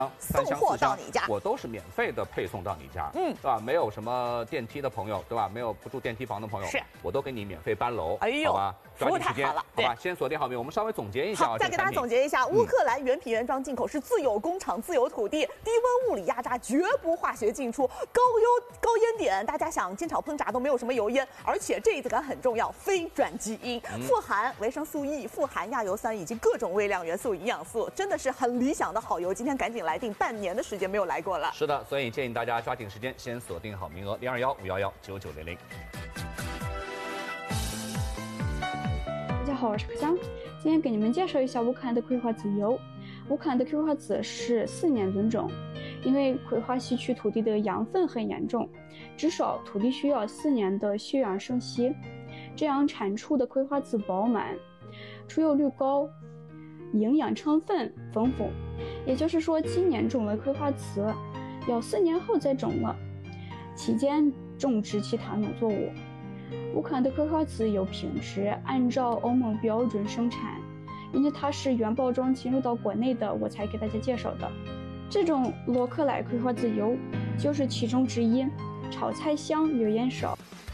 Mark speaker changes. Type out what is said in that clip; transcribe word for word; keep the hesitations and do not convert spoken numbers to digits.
Speaker 1: 送货到你家，
Speaker 2: 我都是免费的配送到你家，
Speaker 1: 嗯，
Speaker 2: 对吧？没有什么电梯的朋友，对吧？没有不住电梯房的朋友，
Speaker 1: 是，
Speaker 2: 我都给你免费搬楼，
Speaker 1: 哎呦，
Speaker 2: 好吧？
Speaker 1: 服务太好了，
Speaker 2: 好吧？先锁定好名，我们稍微总结一下啊，
Speaker 1: 好，再给大家总结一下，乌克兰原品原装进口是自有工厂、自有土地，低温物理压榨，绝不化学进出，高优高烟点，大家想煎炒烹炸都没有什么油烟，而且这一点很重要，非转基因，富含维生素 E， 富含亚油酸以及各种微量元素、营养素，真的是很理想的好油。今天赶紧来订，半年的时间没有来过了。
Speaker 2: 是的，所以建议大家抓紧时间，先锁定好名额，零二幺五幺幺九九零零。
Speaker 3: 大家好，我是可香，今天给你们介绍一下乌克兰的葵花籽油。乌克兰的葵花籽是四年轮种，因为葵花吸取土地的养分很严重，至少土地需要四年的休养生息，这样产出的葵花籽饱满，出油率高，营养成分丰富。也就是说，今年种了葵花籽，要四年后再种了，期间种植其他农作物。乌克兰的葵花籽有品质，按照欧盟标准生产，因为它是原包装进入到国内的，我才给大家介绍的。这种洛克莱葵花籽油就是其中之一，炒菜香，油烟少。